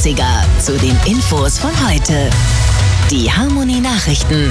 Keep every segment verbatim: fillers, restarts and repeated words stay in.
achtziger zu den Infos von heute. Die Harmony Nachrichten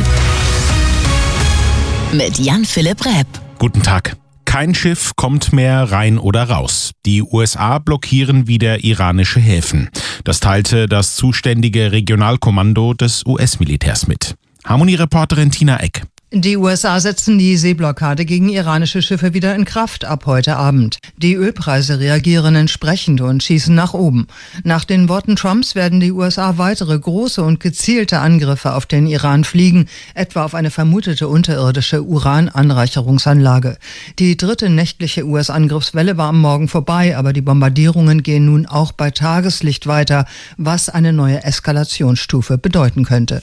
mit Jan-Philipp Repp. Guten Tag. Kein Schiff kommt mehr rein oder raus. Die U S A blockieren wieder iranische Häfen. Das teilte das zuständige Regionalkommando des U S-Militärs mit. Harmony-Reporterin Tina Eck. Die U S A setzen die Seeblockade gegen iranische Schiffe wieder in Kraft ab heute Abend. Die Ölpreise reagieren entsprechend und schießen nach oben. Nach den Worten Trumps werden die U S A weitere große und gezielte Angriffe auf den Iran fliegen, etwa auf eine vermutete unterirdische Urananreicherungsanlage. Die dritte nächtliche U S-Angriffswelle war am Morgen vorbei, aber die Bombardierungen gehen nun auch bei Tageslicht weiter, was eine neue Eskalationsstufe bedeuten könnte.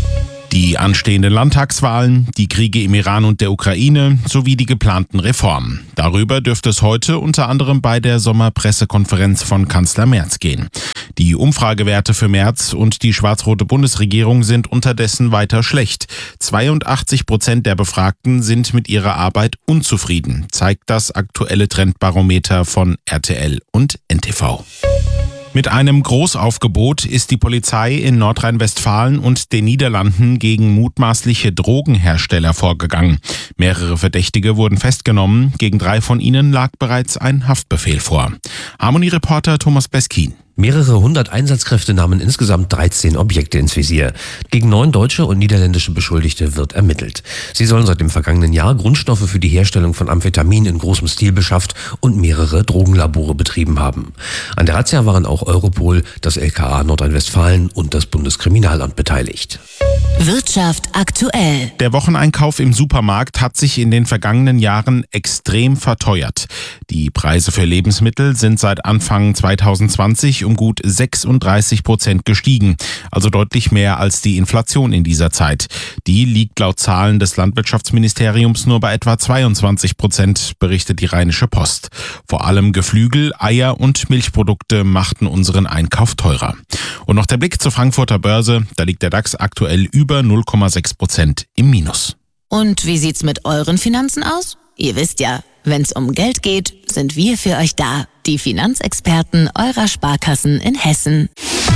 Die anstehenden Landtagswahlen, die Kriege im Iran und der Ukraine sowie die geplanten Reformen. Darüber dürfte es heute unter anderem bei der Sommerpressekonferenz von Kanzler Merz gehen. Die Umfragewerte für Merz und die schwarz-rote Bundesregierung sind unterdessen weiter schlecht. zweiundachtzig Prozent der Befragten sind mit ihrer Arbeit unzufrieden, zeigt das aktuelle Trendbarometer von R T L und N T V. Mit einem Großaufgebot ist die Polizei in Nordrhein-Westfalen und den Niederlanden gegen mutmaßliche Drogenhersteller vorgegangen. Mehrere Verdächtige wurden festgenommen, gegen drei von ihnen lag bereits ein Haftbefehl vor. Harmony-Reporter Thomas Beskin. Mehrere hundert Einsatzkräfte nahmen insgesamt dreizehn Objekte ins Visier. Gegen neun deutsche und niederländische Beschuldigte wird ermittelt. Sie sollen seit dem vergangenen Jahr Grundstoffe für die Herstellung von Amphetamin in großem Stil beschafft und mehrere Drogenlabore betrieben haben. An der Razzia waren auch Europol, das L K A Nordrhein-Westfalen und das Bundeskriminalamt beteiligt. Wirtschaft aktuell. Der Wocheneinkauf im Supermarkt hat sich in den vergangenen Jahren extrem verteuert. Die Preise für Lebensmittel sind seit Anfang zweitausendzwanzig um gut sechsunddreißig Prozent gestiegen, also deutlich mehr als die Inflation in dieser Zeit. Die liegt laut Zahlen des Landwirtschaftsministeriums nur bei etwa zweiundzwanzig Prozent, berichtet die Rheinische Post. Vor allem Geflügel, Eier und Milchprodukte machten unseren Einkauf teurer. Und noch der Blick zur Frankfurter Börse, da liegt der DAX aktuell über null Komma sechs Prozent im Minus. Und wie sieht's mit euren Finanzen aus? Ihr wisst ja, wenn's um Geld geht, sind wir für euch da. Die Finanzexperten eurer Sparkassen in Hessen.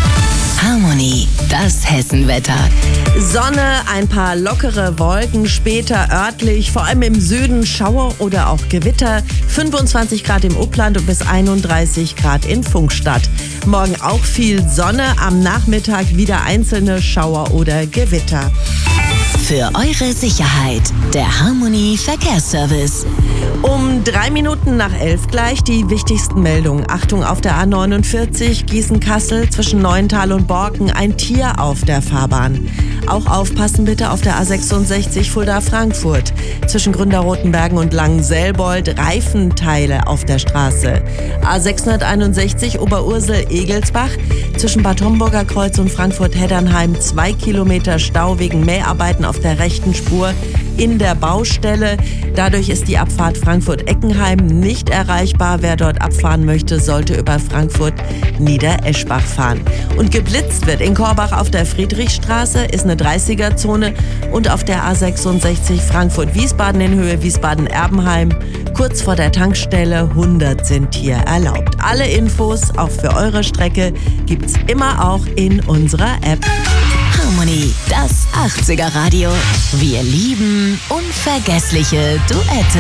Harmony, das Hessenwetter. Sonne, ein paar lockere Wolken, später örtlich, vor allem im Süden Schauer oder auch Gewitter. fünfundzwanzig Grad im Upland und bis einunddreißig Grad in Funkstadt. Morgen auch viel Sonne, am Nachmittag wieder einzelne Schauer oder Gewitter. Für eure Sicherheit, der Harmony Verkehrsservice. Um drei Minuten nach elf gleich die wichtigsten Meldungen. Achtung auf der A neunundvierzig Gießen-Kassel zwischen Neuental und Borken, ein Tier auf der Fahrbahn. Auch aufpassen bitte auf der A sechsundsechzig Fulda-Frankfurt. Zwischen Gründerrotenbergen und Langenselbold Reifenteile auf der Straße. A sechshunderteinundsechzig Oberursel-Egelsbach. Zwischen Bad Homburger Kreuz und Frankfurt-Heddernheim zwei Kilometer Stau wegen Mäharbeiten auf der rechten Spur in der Baustelle. Dadurch ist die Abfahrt Frankfurt-Eckenheim nicht erreichbar. Wer dort abfahren möchte, sollte über Frankfurt-Niedereschbach fahren. Und geblitzt wird in Korbach auf der Friedrichstraße, ist eine dreißiger-Zone. Und auf der A sechsundsechzig Frankfurt-Wiesbaden in Höhe Wiesbaden-Erbenheim. Kurz vor der Tankstelle hundert sind hier erlaubt. Alle Infos, auch für eure Strecke, gibt's immer auch in unserer App. Harmony, das achtziger Radio. Wir lieben unvergessliche Duette.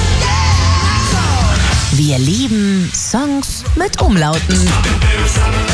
Wir lieben Songs mit Umlauten.